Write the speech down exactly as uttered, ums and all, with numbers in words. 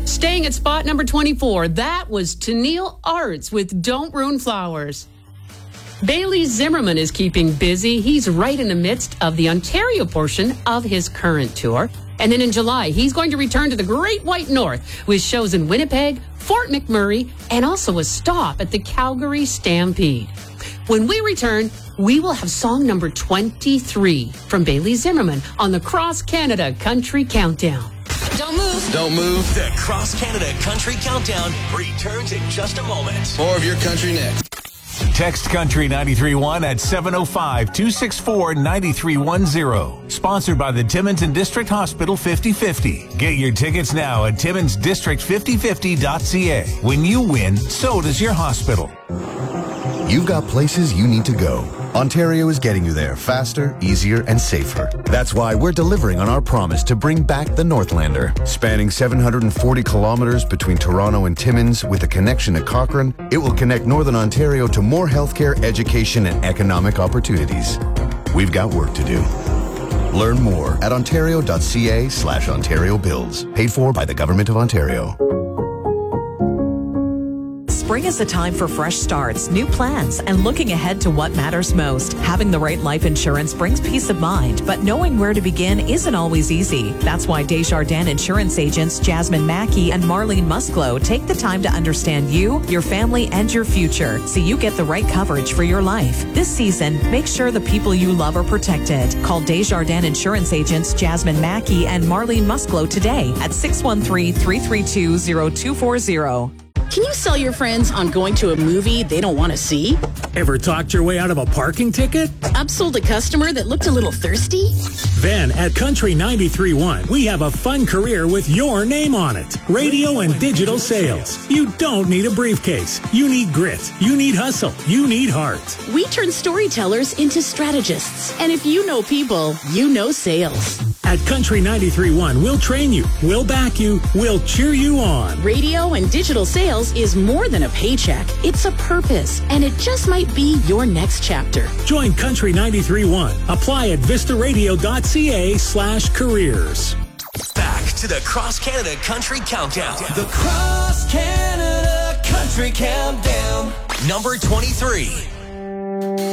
Staying at spot number twenty-four, that was Tennille Arts with Don't Ruin Flowers. Bailey Zimmerman is keeping busy. He's right in the midst of the Ontario portion of his current tour. And then in July, he's going to return to the Great White North with shows in Winnipeg, Fort McMurray, and also a stop at the Calgary Stampede. When we return, we will have song number twenty-three from Bailey Zimmerman on the Cross Canada Country Countdown. Don't move. Don't move. The Cross Canada Country Countdown returns in just a moment. More of your country next. Text Country ninety-three point one at seven oh five, two six four, nine three one zero. Sponsored by the Timmins District Hospital fifty fifty. Get your tickets now at timmins district fifty fifty dot c a. When you win, so does your hospital. You've got places you need to go. Ontario is getting you there faster, easier, and safer. That's why we're delivering on our promise to bring back the Northlander. Spanning seven hundred forty kilometers between Toronto and Timmins with a connection at Cochrane, it will connect Northern Ontario to more healthcare, education, and economic opportunities. We've got work to do. Learn more at ontario.ca slash Ontario Builds. Paid for by the Government of Ontario. Spring is the time for fresh starts, new plans, and looking ahead to what matters most. Having the right life insurance brings peace of mind, but knowing where to begin isn't always easy. That's why Desjardins Insurance agents Jasmine Mackey and Marlene Musclo take the time to understand you, your family, and your future so you get the right coverage for your life. This season, make sure the people you love are protected. Call Desjardins Insurance agents Jasmine Mackey and Marlene Musclo today at six one three, three three two, zero two four zero. Can you sell your friends on going to a movie they don't want to see? Ever talked your way out of a parking ticket? Upsold a customer that looked a little thirsty? Then at Country ninety-three point one, we have a fun career with your name on it. Radio and digital sales. You don't need a briefcase. You need grit. You need hustle. You need heart. We turn storytellers into strategists. And if you know people, you know sales. At Country ninety-three point one, we'll train you, we'll back you, we'll cheer you on. Radio and digital sales is more than a paycheck. It's a purpose, and it just might be your next chapter. Join Country ninety-three point one. Apply at vistaradio.ca slash careers. Back to the Cross Canada Country Countdown. The Cross Canada Country Countdown. Number twenty-three.